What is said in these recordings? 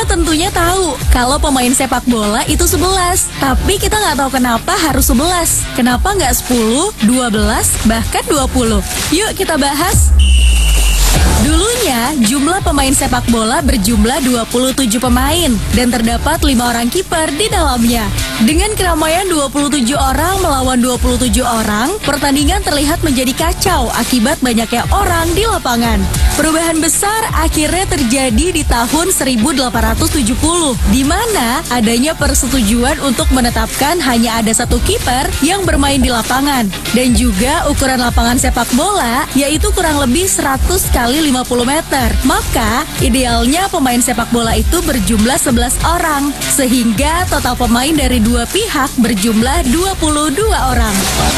tentunya tahu kalau pemain sepak bola itu 11. Tapi kita nggak tahu kenapa harus 11. Kenapa nggak 10, 12, bahkan 20? Yuk kita bahas. Dulunya, jumlah pemain sepak bola berjumlah 27 pemain dan terdapat 5 orang kiper di dalamnya. Dengan keramaian 27 orang melawan 27 orang, pertandingan terlihat menjadi kacau akibat banyaknya orang di lapangan. Perubahan besar akhirnya terjadi di tahun 1870, di mana adanya persetujuan untuk menetapkan hanya ada satu kiper yang bermain di lapangan. Dan juga ukuran lapangan sepak bola, yaitu kurang lebih 100 kali 50 meter. Maka, idealnya pemain sepak bola itu berjumlah 11 orang, sehingga total pemain dari dua pihak berjumlah 22 orang.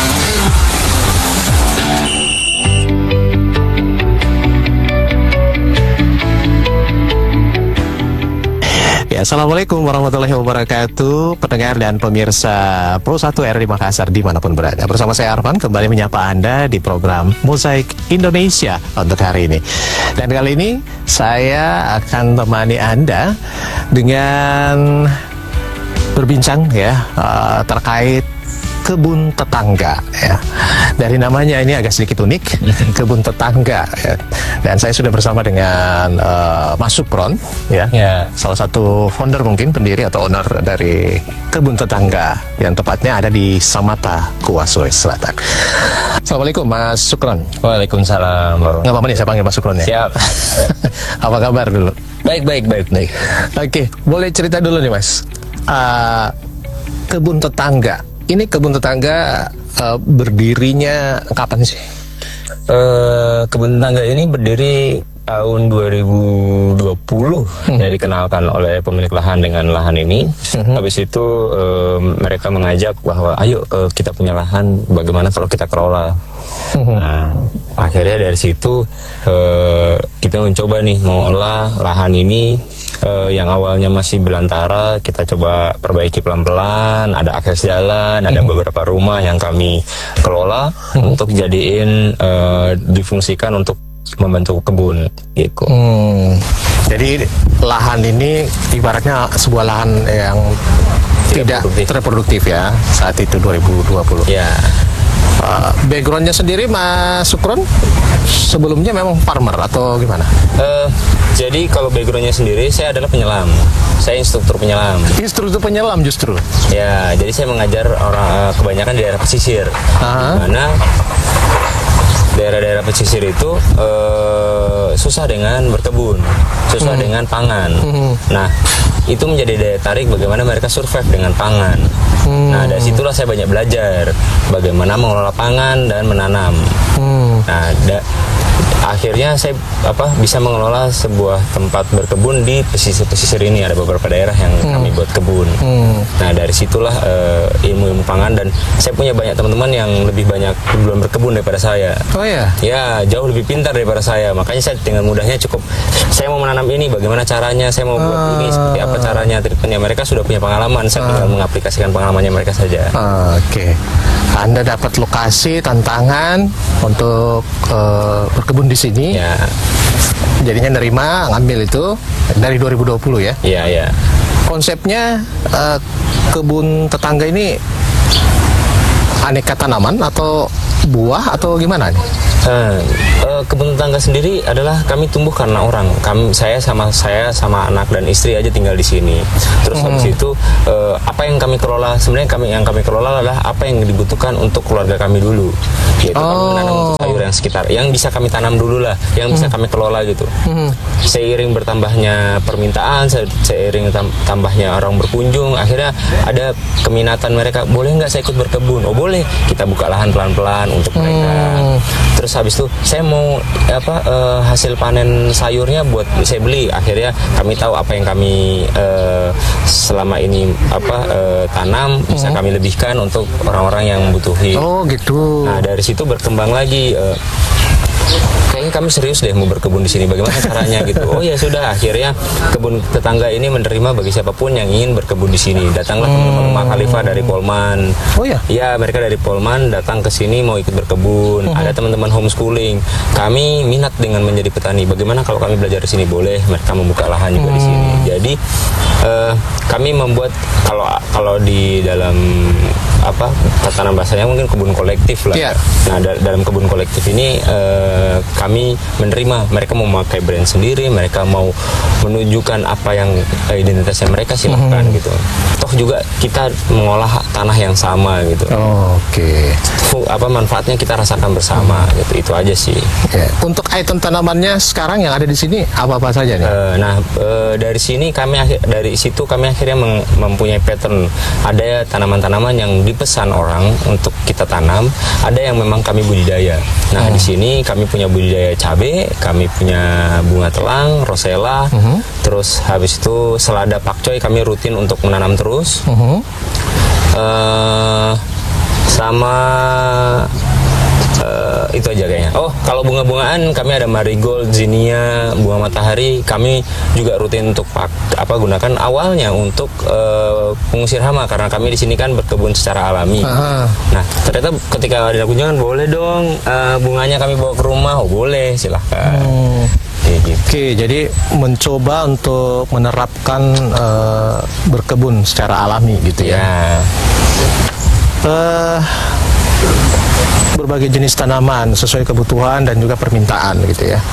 Ya, Assalamualaikum warahmatullahi wabarakatuh, pendengar dan pemirsa Pro 1 RRI Makassar dimanapun berada. Bersama saya Arfan kembali menyapa Anda di program Mozaik Indonesia untuk hari ini. Dan kali ini saya akan temani Anda dengan berbincang ya terkait kebun tetangga ya. Dari namanya ini agak sedikit unik, kebun tetangga ya. Dan saya sudah bersama dengan Mas Sukron ya. Salah satu founder mungkin, pendiri atau owner dari kebun tetangga yang tepatnya ada di Samata, Kuah, Sulawesi Selatan. Assalamualaikum Mas Sukron. Waalaikumsalam. Nggak apa-apa nih saya panggil Mas Sukron ya. Siap. Apa kabar dulu? Baik. Oke, boleh cerita dulu nih Mas. Kebun tetangga. Ini kebun tetangga berdirinya kapan sih? Kebun tetangga ini berdiri tahun 2020. Jadi dikenalkan oleh pemilik lahan dengan lahan ini. Habis itu mereka mengajak bahwa ayo kita punya lahan, bagaimana kalau kita kelola. Nah, akhirnya dari situ kita mencoba nih mengolah lahan ini. Yang awalnya masih belantara, kita coba perbaiki pelan-pelan. Ada akses jalan, ada beberapa rumah yang kami kelola untuk jadiin difungsikan untuk membentuk kebun gitu. Jadi lahan ini ibaratnya sebuah lahan yang tidak terproduktif ya saat itu 2020. Ya. Backgroundnya sendiri Mas Sukron sebelumnya memang farmer atau gimana? Jadi kalau backgroundnya sendiri saya adalah penyelam. Saya instruktur penyelam. Instruktur penyelam justru? Ya, jadi saya mengajar orang kebanyakan di daerah pesisir. Di mana daerah-daerah pesisir itu susah dengan berkebun, susah dengan pangan. Nah, itu menjadi daya tarik bagaimana mereka survive dengan pangan. Nah, dari situlah saya banyak belajar bagaimana mengelola pangan dan menanam. Nah, akhirnya saya bisa mengelola sebuah tempat berkebun di pesisir ini. Ada beberapa daerah yang kami buat kebun. Nah, dari situlah ilmu pangan, dan saya punya banyak teman-teman yang lebih banyak duluan berkebun daripada saya. Oh ya? Ya, jauh lebih pintar daripada saya. Makanya saya dengan mudahnya cukup, saya mau menanam ini, bagaimana caranya, saya mau buat ini, seperti apa caranya, treatmentnya. Mereka sudah punya pengalaman, saya tinggal mengaplikasikan pengalamannya mereka saja. Oke. Anda dapat lokasi, tantangan untuk berkebun di sini. Ya. Jadinya nerima, ngambil itu dari 2020 ya? Iya. Konsepnya kebun tetangga ini aneka tanaman atau buah atau gimana nih? Kebun tetangga sendiri adalah kami tumbuh karena orang. Saya sama anak dan istri aja tinggal di sini. Terus habis itu apa yang kami kelola, sebenarnya yang kami kelola adalah apa yang dibutuhkan untuk keluarga kami dulu. Yaitu kami menanam untuk sayur yang sekitar, yang bisa kami tanam dulu lah, yang bisa kami kelola gitu. Seiring bertambahnya permintaan, seiring tambahnya orang berkunjung, akhirnya ada keminatan mereka, boleh nggak saya ikut berkebun? Oh boleh, kita buka lahan pelan-pelan untuk mereka. Terus habis itu saya mau hasil panen sayurnya buat saya beli. Akhirnya kami tahu apa yang kami selama ini tanam bisa kami lebihkan untuk orang-orang yang membutuhkan. Oh gitu. Nah, dari situ berkembang lagi. Kayaknya kami serius deh mau berkebun di sini. Bagaimana caranya gitu? Oh ya sudah, akhirnya kebun tetangga ini menerima bagi siapapun yang ingin berkebun di sini. Datanglah teman-teman Mak Khalifah dari Polman. Oh ya? Ya, mereka dari Polman datang ke sini mau ikut berkebun. Ada teman-teman homeschooling. Kami minat dengan menjadi petani. Bagaimana kalau kami belajar di sini? Boleh. Mereka membuka lahan juga di sini. Jadi Jadi kami membuat kalau di dalam tatanan bahasanya mungkin kebun kolektif lah. Iya. Nah, dalam kebun kolektif ini kami menerima mereka mau memakai brand sendiri, mereka mau menunjukkan apa yang identitasnya mereka, silahkan gitu. Toh juga kita mengolah tanah yang sama gitu. Oke. Manfaatnya kita rasakan bersama gitu. Itu aja sih. Ya. Untuk item tanamannya sekarang yang ada di sini apa saja nih? Dari situ kami akhirnya mempunyai pattern. Ada tanaman-tanaman yang dipesan orang untuk kita tanam, ada yang memang kami budidaya. Nah, di sini kami punya budidaya cabai, kami punya bunga telang, rosella, terus habis itu selada pakcoy kami rutin untuk menanam terus. Sama itu aja kayaknya. Oh, kalau bunga-bungaan kami ada marigold, zinnia, bunga matahari. Kami juga rutin untuk gunakan awalnya untuk pengusir hama, karena kami di sini kan berkebun secara alami. Nah, ternyata ketika ada kunjungan, boleh dong bunganya kami bawa ke rumah. Oh, boleh, silahkan. Oke, jadi mencoba untuk menerapkan berkebun secara alami gitu ya. Berbagai jenis tanaman sesuai kebutuhan dan juga permintaan gitu ya.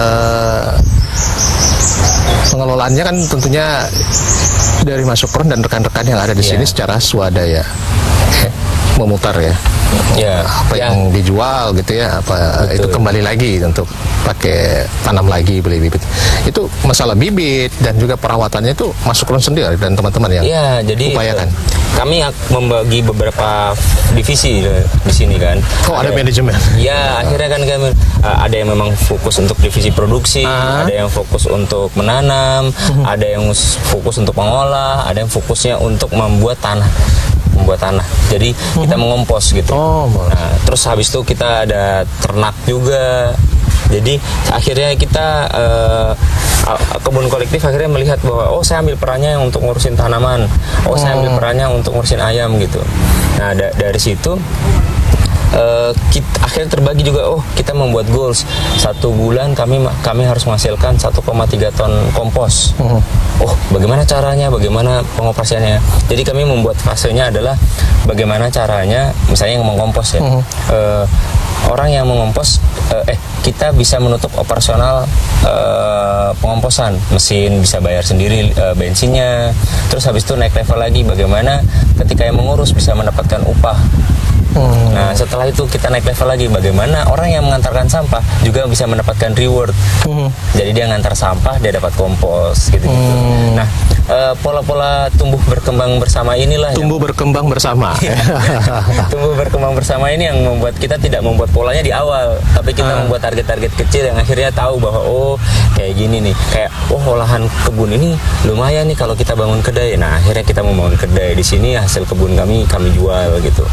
Pengelolaannya kan tentunya dari Mas Sukron dan rekan-rekan yang ada di sini secara swadaya, memutar ya. Apa yang dijual gitu ya, Betul. itu kembali lagi untuk pakai tanam lagi, beli bibit. Itu masalah bibit dan juga perawatannya itu Mas Sukron sendiri dan teman-teman yang jadi upayakan. Kami membagi beberapa divisi di sini kan. Ada manajemen. Ya, akhirnya kan kami ada yang memang fokus untuk divisi produksi, ada yang fokus untuk menanam, ada yang fokus untuk mengolah, ada yang fokusnya untuk membuat tanah. Jadi kita mengompos gitu. Nah, terus habis itu kita ada ternak juga. Jadi akhirnya kita kebun kolektif akhirnya melihat bahwa saya ambil perannya untuk ngurusin tanaman, saya ambil perannya untuk ngurusin ayam gitu. Nah, dari situ kita akhirnya terbagi juga. Kita membuat goals, 1 bulan kami harus menghasilkan 1,3 ton kompos. Bagaimana caranya, bagaimana pengoperasiannya. Jadi kami membuat fasenya adalah bagaimana caranya, misalnya yang mengkompos ya. Orang yang mengompos, kita bisa menutup operasional pengomposan, mesin bisa bayar sendiri bensinnya. Terus habis itu naik level lagi, bagaimana ketika yang mengurus bisa mendapatkan upah. Nah, setelah itu kita naik level lagi, bagaimana orang yang mengantarkan sampah juga bisa mendapatkan reward. Jadi dia ngantar sampah, dia dapat kompos gitu. Nah, pola-pola tumbuh berkembang bersama inilah berkembang bersama. Tumbuh berkembang bersama ini yang membuat kita tidak membuat polanya di awal, tapi kita membuat target-target kecil yang akhirnya tahu bahwa kayak gini nih, kayak olahan kebun ini lumayan nih kalau kita bangun kedai. Nah, akhirnya kita membangun kedai di sini, hasil kebun kami jual gitu.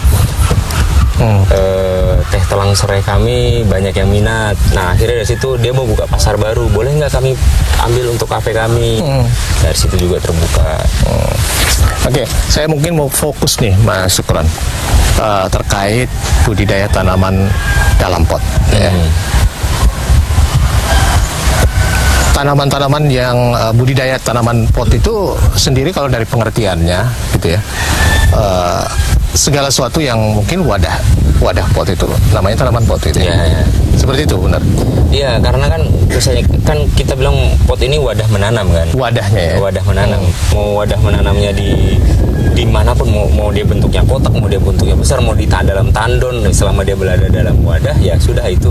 Teh telang serai kami banyak yang minat. Nah, akhirnya dari situ dia mau buka pasar baru, boleh nggak kami ambil untuk kafe kami. Dari situ juga terbuka. Oke, saya mungkin mau fokus nih Mas Sukron terkait budidaya tanaman dalam pot. Tanaman-tanaman yang budidaya tanaman pot itu sendiri kalau dari pengertiannya gitu ya, segala sesuatu yang mungkin wadah pot itu namanya tanaman pot itu. Ya. Seperti itu, benar? Iya, karena kan biasanya kan kita bilang pot ini wadah menanam kan. Wadahnya ya. Wadah menanam. Mau wadah menanamnya di manapun, mau dia bentuknya kotak, mau dia bentuknya besar, mau di dalam tandon, selama dia berada dalam wadah, ya sudah itu